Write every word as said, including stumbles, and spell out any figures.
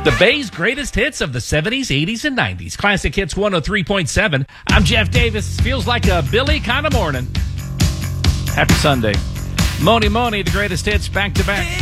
The Bay's greatest hits of the seventies, eighties, and nineties. Classic Hits one oh three point seven. I'm Jeff Davis. Feels like a Billy kind of morning. Happy Sunday. Moni Moni, the greatest hits back to back.